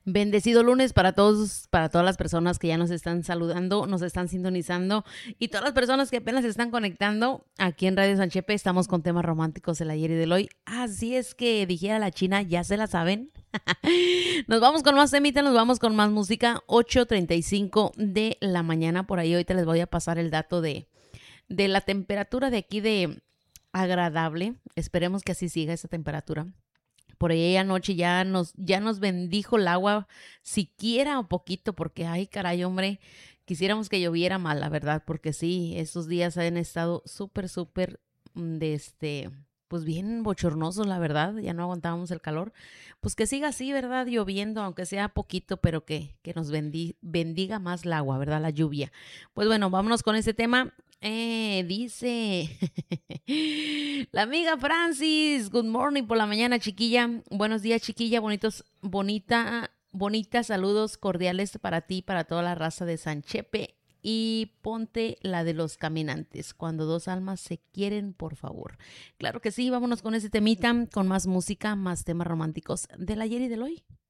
Bendecido lunes para todos, para todas las personas que ya nos están saludando, nos están sintonizando y todas las personas que apenas se están conectando. Aquí en Radio Sanchepe estamos con temas románticos del ayer y del hoy. Así es que dijera la China, ya se la saben. Nos vamos con más temita, nos vamos con más música. 8:35 de la mañana por ahí. Ahorita les voy a pasar el dato de la temperatura de aquí de agradable. Esperemos que así siga esa temperatura. Por ahí anoche ya nos bendijo el agua, siquiera un poquito, porque, ay, caray, hombre, quisiéramos que lloviera mal, la verdad, porque sí, estos días han estado súper, súper, pues bien bochornosos, la verdad, ya no aguantábamos el calor. Pues que siga así, ¿verdad? Lloviendo, aunque sea poquito, pero que nos bendiga más el agua, ¿verdad? La lluvia. Pues bueno, vámonos con ese tema. Dice la amiga Francis, good morning por la mañana, chiquilla. Buenos días, chiquilla, bonita, saludos cordiales para ti, para toda la raza de Sanchepe. Y ponte la de los caminantes, cuando dos almas se quieren, por favor. Claro que sí, vámonos con ese temita, con más música, más temas románticos del ayer y del hoy.